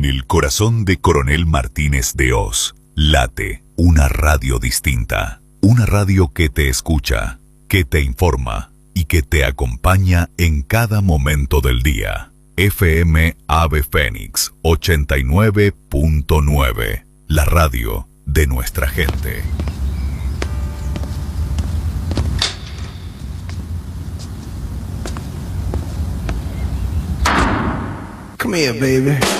el corazón de Coronel Martínez de Oz, late una radio distinta. Una radio que te escucha, que te informa y que te acompaña en cada momento del día. FM Ave Fénix 89.9, la radio de nuestra gente. Come here, baby.